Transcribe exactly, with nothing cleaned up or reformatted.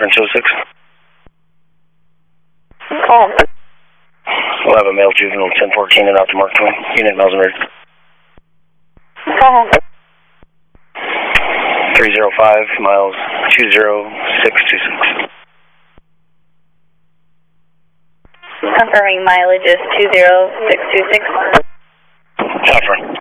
Martin two oh six. Call. We'll have a male juvenile ten fourteen and out to Mark Twain. Unit miles and ready. Call. three oh five miles two oh six two six. Confirming mileage is two oh six two six. Confirm.